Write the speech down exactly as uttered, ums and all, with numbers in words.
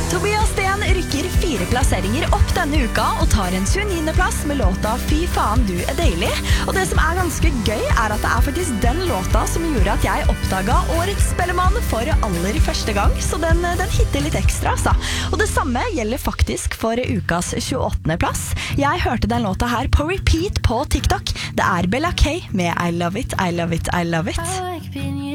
Tobias Sten rykker fire plasseringer opp denne uka og tar en tjueniende plass med låta Fy faen du er deilig. Og det som er ganske gøy er at det er faktisk den låta som gjorde at jeg oppdaget årets Spellemann for aller første gang, så den, den hitter litt ekstra, altså. Og det samme gjelder faktisk for ukas tjueåttende plass. Jeg hørte den låta her på repeat på TikTok. Det er Bella K med I Love It, I Love It, I Love It.